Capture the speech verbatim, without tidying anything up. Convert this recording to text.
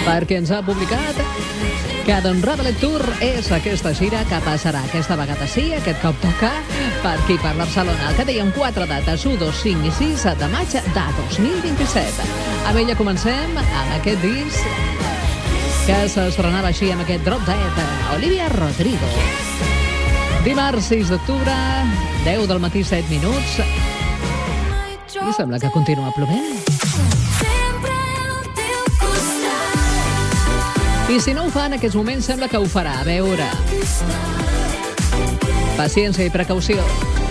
perquè ens ha publicat que Don Ravelet Tour és aquesta gira que passarà aquesta vegada sí, aquest cop toca per aquí, per Barcelona. El que dèiem, quatre dates, u, dos, cinc i sis de maig de dos mil vint-i-set. Amb ella comencem amb aquest disc que s'estrenava així amb aquest Drop Dead, Olivia Rodrigo. Dimarts sis d'octubre, deu del matí, set minuts, i sembla que continua plovent. I si no ho fa en aquests moments, sembla que ho farà. A veure. Paciència i precaució.